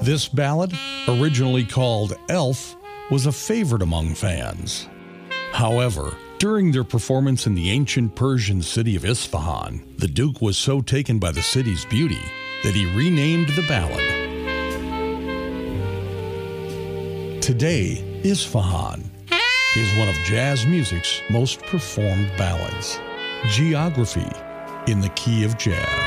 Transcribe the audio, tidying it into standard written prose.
This ballad, originally called Elf, was a favorite among fans. However, during their performance in the ancient Persian city of Isfahan, the Duke was so taken by the city's beauty that he renamed the ballad. Today, Isfahan is one of jazz music's most performed ballads. Geography in the Key of Jazz.